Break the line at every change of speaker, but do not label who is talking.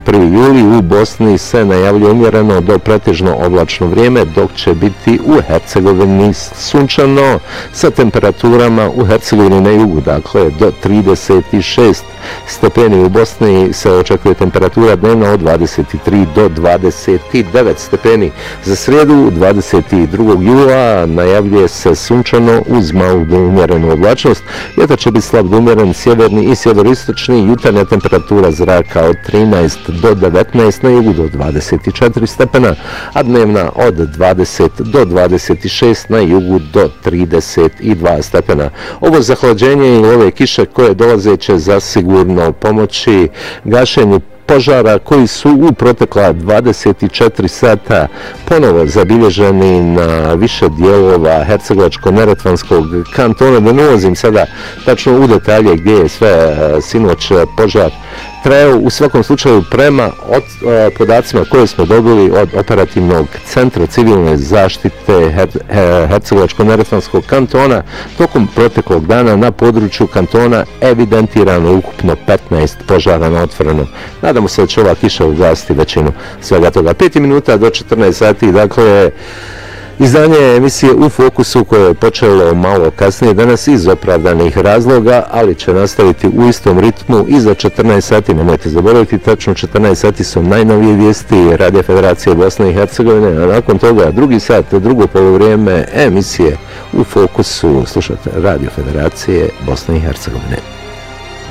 1. juli u Bosni se najavljuje umjereno do pretežno oblačno vrijeme, dok će biti u Hercegovini sunčano sa temperaturama u Hercegovini na jugu, dakle do 36 stepeni. U Bosni se očekuje temperatura dnevna od 23 do 29 stepeni. Za srijedu 22. jula najavljuje se sunčano uz malu do umjerenu oblačnost. Vjetar će biti slab do umjeren sjeverni i sjeveristočni, jutarnja temperatura zraka od 13 do 19, na jugu do 24 stepena, a dnevna od 20 do 26, na jugu do 32 stepena. Ovo zahlađenje i ove kiše koje dolaze će zasigurno pomoći gašenju požara koji su u protekla 24 sata ponovo zabilježeni na više dijelova Hercegovačko-Neretvanskog kantona. Da ne ulazim sada tačno u detalje gdje je sve sinoć požar trajao. U svakom slučaju, prema podacima koje smo dobili od operativnog centra civilne zaštite Hercegovačko-Neretvanskog kantona, tokom proteklog dana na području kantona evidentirano ukupno 15 požara na otvorenom. Nadamo se da će ova kiša ugasiti većinu svega toga. 5 minuta do 14 sati, dakle, izdanje emisije U fokusu koje je počelo malo kasnije danas iz opravdanih razloga, ali će nastaviti u istom ritmu i za 14 sati. Nemojte zaboraviti, tačno 14 sati su najnovije vijesti Radio Federacije Bosne i Hercegovine, a nakon toga drugi sat, drugo polovrijeme emisije U fokusu. Slušate Radio Federacije Bosne i Hercegovine.